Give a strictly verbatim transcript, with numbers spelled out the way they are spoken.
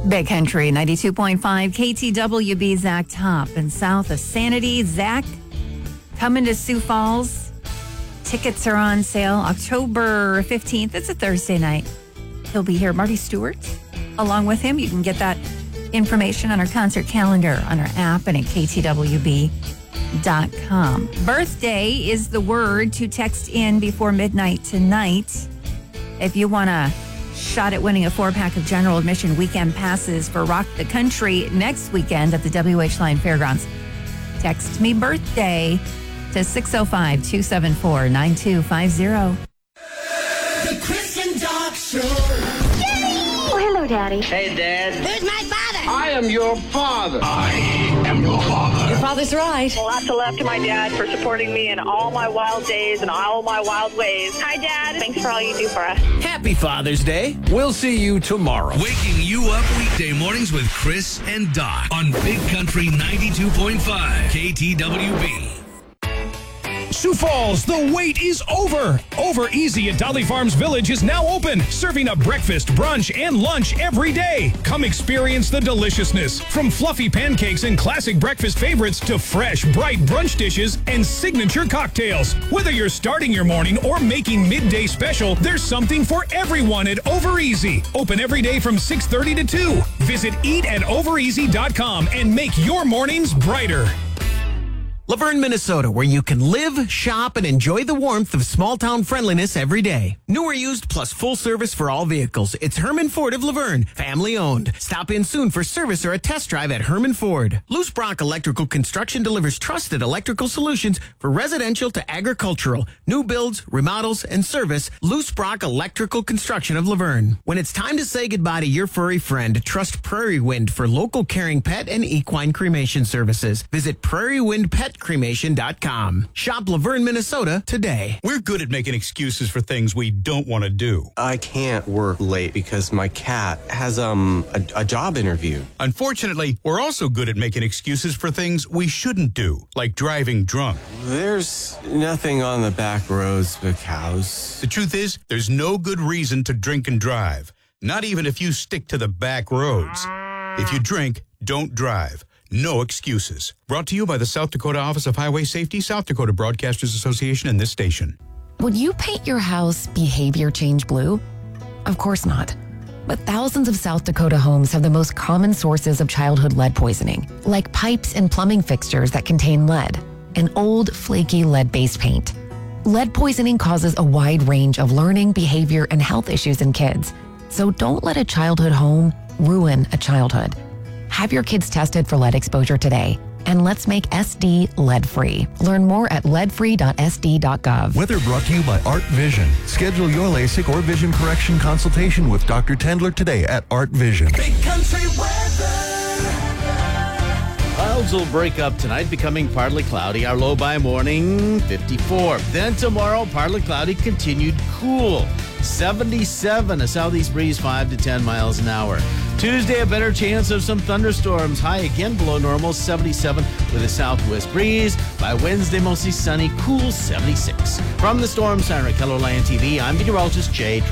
Big Country ninety-two point five K T W B. Zach Top and south of Sanity. Zach coming to Sioux Falls. Tickets are on sale October fifteenth. It's a Thursday night. He'll be here. Marty Stewart along with him. You can get that information on our concert calendar on our app and at K T W B dot com. Birthday is the word to text in before midnight tonight. If you want a shot at winning a four-pack of general admission weekend passes for Rock the Country next weekend at the W H Line Fairgrounds, text me birthday to six oh five, two seven four, nine two five zero. The Chris and Doc Show. Oh, hello, Daddy. Hey, Dad. Who's my father? I am your father. I am your father. Your father's right. Lots of love to my dad for supporting me in all my wild days and all my wild ways. Hi, Dad. Thanks for all you do for us. Happy Father's Day. We'll see you tomorrow. Waking you up weekday mornings with Chris and Doc on Big Country ninety-two point five K T W B. Sioux Falls, the wait is over. Over Easy at Dolly Farms Village is now open, serving up breakfast, brunch, and lunch every day. Come experience the deliciousness. From fluffy pancakes and classic breakfast favorites to fresh, bright brunch dishes and signature cocktails. Whether you're starting your morning or making midday special, there's something for everyone at Over Easy. Open every day from six thirty to two. Visit eat at over easy dot com and make your mornings brighter. Laverne, Minnesota, where you can live, shop, and enjoy the warmth of small-town friendliness every day. New or used plus full service for all vehicles. It's Herman Ford of Laverne, family-owned. Stop in soon for service or a test drive at Herman Ford. Loose Brock Electrical Construction delivers trusted electrical solutions for residential to agricultural, new builds, remodels, and service. Loose Brock Electrical Construction of Laverne. When it's time to say goodbye to your furry friend, trust Prairie Wind for local caring pet and equine cremation services. Visit prairie wind pet cremation dot com. Shop Laverne, Minnesota today. We're good at making excuses for things we don't want to do. I can't work late because my cat has um a, a job interview. Unfortunately, we're also good at making excuses for things we shouldn't do, like driving drunk. There's nothing on the back roads but cows. The truth is, there's no good reason to drink and drive, not even if you stick to the back roads. If you drink, don't drive. No excuses. Brought to you by the South Dakota Office of Highway Safety, South Dakota Broadcasters Association, and this station. Would you paint your house behavior change blue? Of course not. But thousands of South Dakota homes have the most common sources of childhood lead poisoning, like pipes and plumbing fixtures that contain lead, and old, flaky lead-based paint. Lead poisoning causes a wide range of learning, behavior, and health issues in kids. So don't let a childhood home ruin a childhood. Have your kids tested for lead exposure today, and let's make S D lead-free. Learn more at lead free dot s d dot gov. Weather brought to you by Art Vision. Schedule your LASIK or vision correction consultation with Doctor Tendler today at Art Vision. Big Country weather. Clouds will break up tonight, becoming partly cloudy. Our low by morning, fifty-four. Then tomorrow, partly cloudy, continued cool. seventy-seven, a southeast breeze, five to ten miles an hour. Tuesday, a better chance of some thunderstorms. High again below normal, seventy-seven with a southwest breeze. By Wednesday, mostly sunny, cool, seventy-six. From the Storm Center at Keller Land T V, I'm meteorologist Jay